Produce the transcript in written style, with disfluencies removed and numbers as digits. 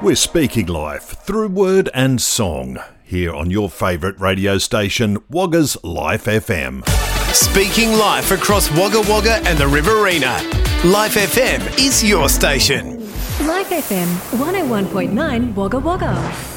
We're speaking life through word and song here on your favourite radio station, Wagga's Life FM. Speaking life across Wagga Wagga and the Riverina. Life FM is your station. Life FM 101.9 Wagga Wagga.